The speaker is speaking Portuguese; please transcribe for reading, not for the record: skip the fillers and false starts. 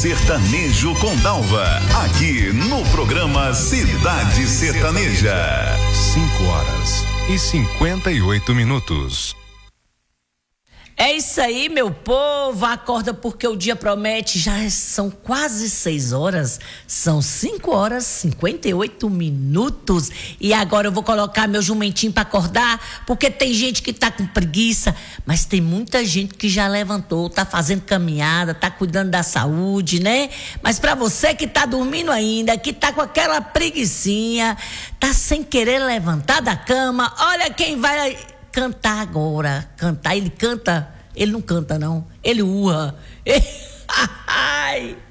Sertanejo com Dalva, aqui no programa Cidade Sertaneja. 5:58. É isso aí, meu povo, acorda porque o dia promete, já são quase 6 horas, são 5:58. E agora eu vou colocar meu jumentinho para acordar, porque tem gente que tá com preguiça, mas tem muita gente que já levantou, tá fazendo caminhada, tá cuidando da saúde, né? Mas para você que tá dormindo ainda, que tá com aquela preguicinha, tá sem querer levantar da cama, olha quem vai cantar agora. Cantar, ele canta, ele não canta não, ele urra. Ai,